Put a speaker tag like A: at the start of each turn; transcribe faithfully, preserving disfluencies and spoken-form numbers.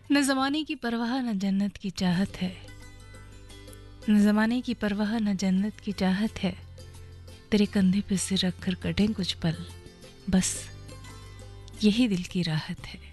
A: न ज़माने की परवाह न जन्नत की चाहत है, न ज़माने की परवाह न जन्नत की चाहत है, तेरे कंधे पे सिर रख कर कटें कुछ पल, बस यही दिल की राहत है।